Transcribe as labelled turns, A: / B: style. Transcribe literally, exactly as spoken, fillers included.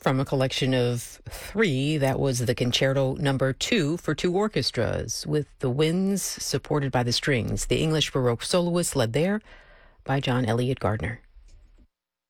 A: From a collection of three, that was the Concerto Number Two for two orchestras, with the winds supported by the strings. The English Baroque soloists led there by John Eliot Gardiner.